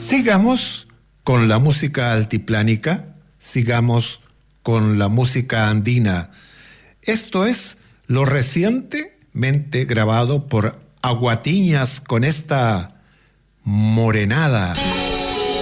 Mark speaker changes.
Speaker 1: Sigamos con la música altiplánica, sigamos con la música andina. Esto es lo recientemente grabado por Aguatiñas con esta Morenada.